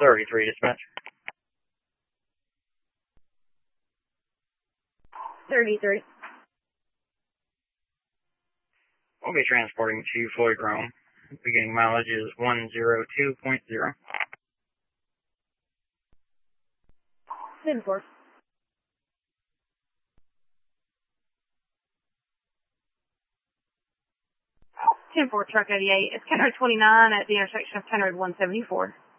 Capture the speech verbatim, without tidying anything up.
thirty-three, dispatch. thirty-three. We'll be transporting to Floyd Rome. Beginning mileage is one oh two point zero. ten four. ten four, truck eighty-eight. It's ten twenty-nine at the intersection of ten one seventy-four.